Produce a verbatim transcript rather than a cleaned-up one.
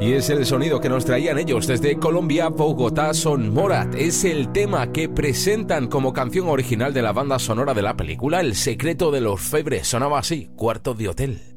Y es el sonido que nos traían ellos desde Colombia, Bogotá. Son Morat. Es el tema que presentan como canción original de la banda sonora de la película El secreto de los Febres. Sonaba así, Cuarto de Hotel.